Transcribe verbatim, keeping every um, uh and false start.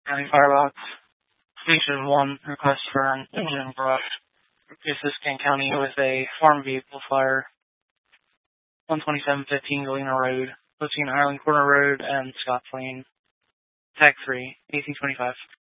County Firebox. Station one, request for an engine brush. Assistant County with a farm vehicle fire. one twenty-seven fifteen Galena Road, between Ireland Corner Road and Scotts Lane. Tag three, eighteen twenty-five.